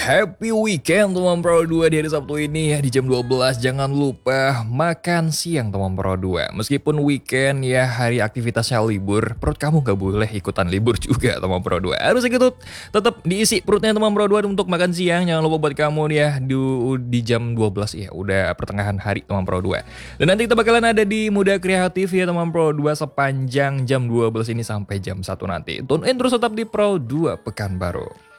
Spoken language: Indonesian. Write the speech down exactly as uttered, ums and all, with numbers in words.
Happy weekend teman Pro dua di hari Sabtu ini ya di jam dua belas. Jangan lupa makan siang teman Pro dua. Meskipun weekend ya hari aktivitasnya libur, perut kamu gak boleh ikutan libur juga teman Pro dua. Harus gitu tetap diisi perutnya teman Pro dua untuk makan siang. Jangan lupa buat kamu nih ya di, di jam dua belas ya udah pertengahan hari teman Pro dua. Dan nanti kita bakalan ada di Muda Kreatif ya teman Pro dua sepanjang jam dua belas ini sampai jam satu nanti. Tune in terus tetap di Pro dua Pekanbaru.